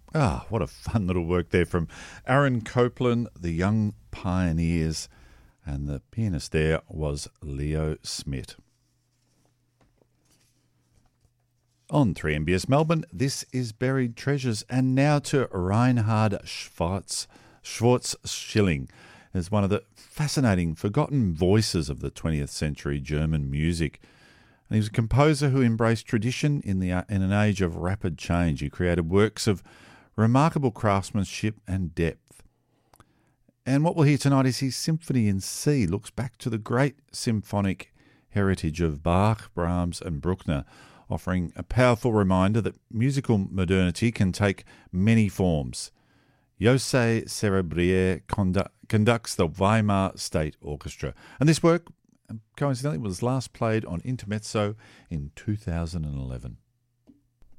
Ah, what a fun little work there from Aaron Copland, the Young Pioneers, and the pianist there was Leo Smith. On 3MBS Melbourne, this is Buried Treasures, and now to Reinhard Schwarz-Schilling as one of the fascinating forgotten voices of the 20th century German music. And he was a composer who embraced tradition in an age of rapid change. He created works of remarkable craftsmanship and depth. And what we'll hear tonight is his Symphony in C looks back to the great symphonic heritage of Bach, Brahms and Bruckner, offering a powerful reminder that musical modernity can take many forms. José Cerebrier conducts the Weimar State Orchestra, and this work, coincidentally, was last played on Intermezzo in 2011.